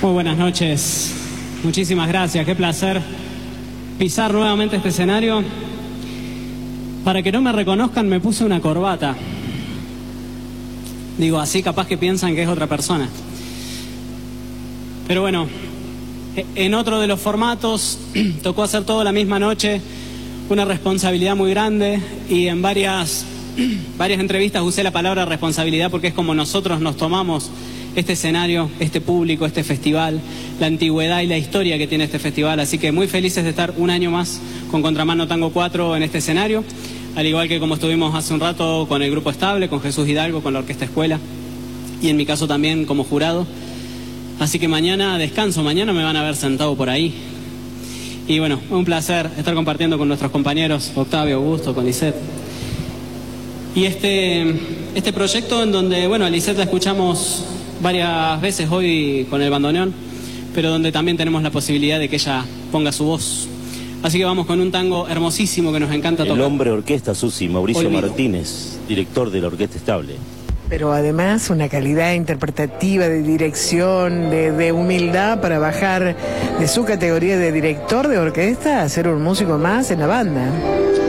Muy buenas noches, muchísimas gracias, qué placer pisar nuevamente este escenario. Para que no me reconozcan me puse una corbata. Digo, así capaz que piensan que es otra persona. Pero bueno, en otro de los formatos tocó hacer todo la misma noche, una responsabilidad muy grande, y en varias entrevistas usé la palabra responsabilidad porque es como nosotros nos tomamos este escenario, este público, este festival, la antigüedad y la historia que tiene este festival. Así que muy felices de estar un año más con Contramano Tango 4 en este escenario, al igual que como estuvimos hace un rato con el Grupo Estable, con Jesús Hidalgo, con la Orquesta Escuela, y en mi caso también como jurado. Así que mañana descanso, mañana me van a ver sentado por ahí. Y bueno, un placer estar compartiendo con nuestros compañeros Octavio, Augusto, con Lisette. Y este proyecto en donde, bueno, a Lisette la escuchamos varias veces hoy con el bandoneón, pero donde también tenemos la posibilidad de que ella ponga su voz. Así que vamos con un tango hermosísimo que nos encanta tocar. El hombre orquesta, Susi, Mauricio Martínez, director de la Orquesta Estable. Pero además una calidad interpretativa, de dirección, de humildad para bajar de su categoría de director de orquesta a ser un músico más en la banda.